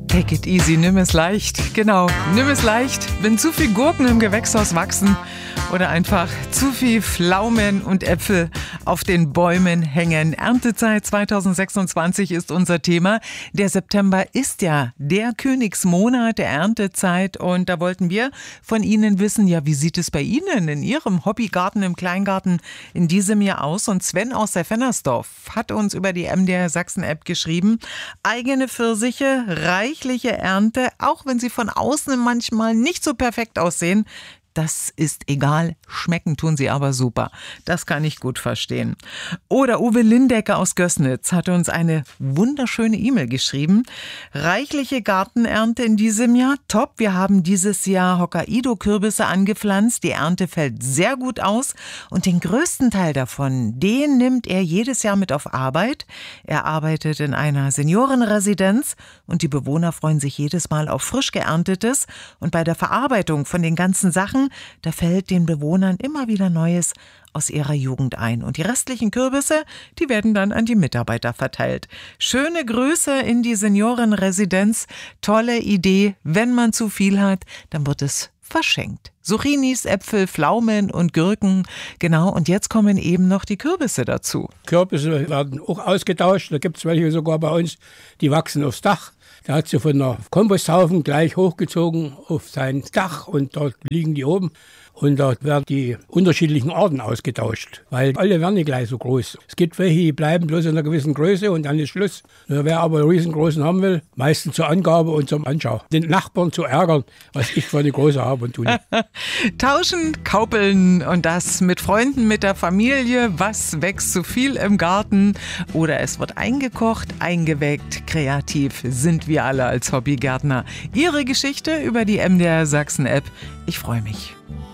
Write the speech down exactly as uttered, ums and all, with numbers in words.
Take it easy, nimm es leicht. Genau, nimm es leicht, wenn zu viel Gurken im Gewächshaus wachsen oder einfach zu viel Pflaumen und Äpfel auf den Bäumen hängen. Erntezeit zweitausendsechsundzwanzig ist unser Thema. Der September ist ja der Königsmonat der Erntezeit und da wollten wir von Ihnen wissen, ja, wie sieht es bei Ihnen in Ihrem Hobbygarten im Kleingarten in diesem Jahr aus? Und Sven aus der Fennersdorf hat uns über die M D R Sachsen-App geschrieben, eigene Pfirsiche, reichliche Ernte, auch wenn sie von außen manchmal nicht so perfekt aussehen. Das ist egal, schmecken tun sie aber super. Das kann ich gut verstehen. Oder Uwe Lindecker aus Gößnitz hat uns eine wunderschöne E-Mail geschrieben. Reichliche Gartenernte in diesem Jahr, top. Wir haben dieses Jahr Hokkaido-Kürbisse angepflanzt. Die Ernte fällt sehr gut aus und den größten Teil davon, den nimmt er jedes Jahr mit auf Arbeit. Er arbeitet in einer Seniorenresidenz und die Bewohner freuen sich jedes Mal auf frisch geerntetes. Und bei der Verarbeitung von den ganzen Sachen, da fällt den Bewohnern immer wieder Neues aus ihrer Jugend ein. Und die restlichen Kürbisse, die werden dann an die Mitarbeiter verteilt. Schöne Grüße in die Seniorenresidenz. Tolle Idee. Wenn man zu viel hat, dann wird es verschenkt. Zucchinis, Äpfel, Pflaumen und Gurken. Genau, und jetzt kommen eben noch die Kürbisse dazu. Kürbisse werden auch ausgetauscht. Da gibt es welche sogar bei uns, die wachsen aufs Dach. Da hat sie von der Komposthaufen gleich hochgezogen auf sein Dach und dort liegen die oben. Und dort werden die unterschiedlichen Arten ausgetauscht, weil alle werden nicht gleich so groß. Es gibt welche, die bleiben bloß in einer gewissen Größe und dann ist Schluss. Wer aber einen riesengroßen haben will, meistens zur Angabe und zum Anschau. Den Nachbarn zu ärgern, was ich für eine große habe und tue. Tauschen, kaupeln und das mit Freunden, mit der Familie. Was wächst zu viel im Garten? Oder es wird eingekocht, eingeweckt. Kreativ sind wir alle als Hobbygärtner. Ihre Geschichte über die M D R Sachsen-App. Ich freue mich.